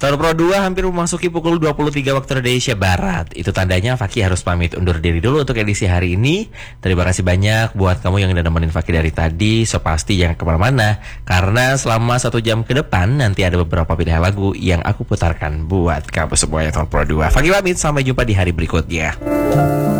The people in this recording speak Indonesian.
Tahun Pro 2 hampir memasuki pukul 23 waktu Indonesia Barat. Itu tandanya Faki harus pamit undur diri dulu untuk edisi hari ini. Terima kasih banyak buat kamu yang udah nemenin Faki dari tadi. So pasti jangan kemana-mana, karena selama 1 jam ke depan nanti ada beberapa pilihan lagu yang aku putarkan buat kamu semuanya Tahun Pro 2. Faki pamit, sampai jumpa di hari berikutnya.